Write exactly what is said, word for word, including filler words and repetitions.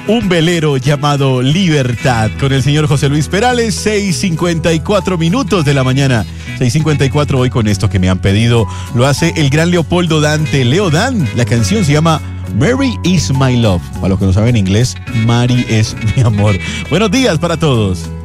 Un velero llamado Libertad, con el señor José Luis Perales. Seis cincuenta y cuatro minutos de la mañana. seis cincuenta y cuatro hoy con esto que me han pedido. Lo hace el gran Leopoldo Dante, Leo Dan. La canción se llama Mary is my love. Para los que no saben inglés, Mary es mi amor. Buenos días para todos.